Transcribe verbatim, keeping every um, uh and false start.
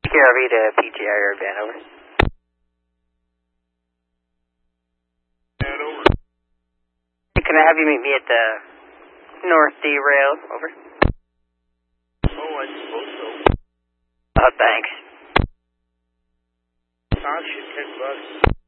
K R V to P T I or van, over. And over. Can I have you meet me at the North D rail, over? Oh, I suppose so. Uh, thanks. Ah, shit, ten bucks.